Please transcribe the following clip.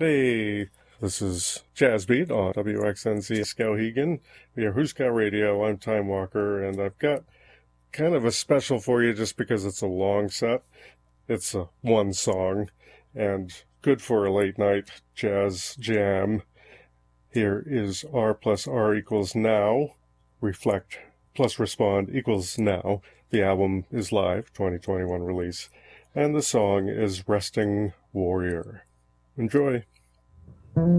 Hey, this is Jazz Beat on WXNC Skowhegan via Huska Radio. I'm Time Walker, and I've got kind of a special for you just because it's a long set. It's a one song, and good for a late night jazz jam. Here is R plus R equals now. Reflect plus respond equals now. The album is live, 2021 release, and the song is Resting Warrior. Enjoy.